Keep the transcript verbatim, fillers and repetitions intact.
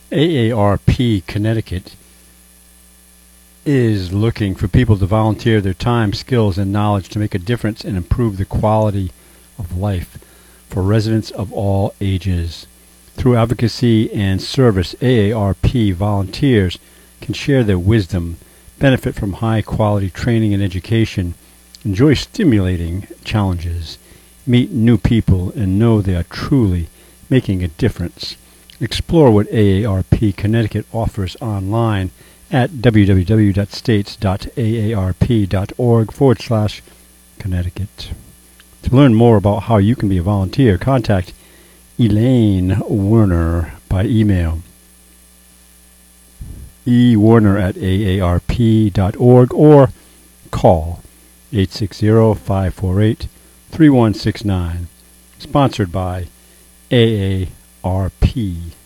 A A R P Connecticut is looking for people to volunteer their time, skills, and knowledge to make a difference and improve the quality of life for residents of all ages. Through advocacy and service, A A R P volunteers can share their wisdom, benefit from high-quality training and education, enjoy stimulating challenges, meet new people, and know they are truly making a difference. Explore what A A R P Connecticut offers online at www.states.aarp.org forward slash Connecticut. To learn more about how you can be a volunteer, contact Elaine Werner by email, ewarner at A A R P dot org, or call eight six zero, five four eight, three one six nine. Sponsored by A A R P.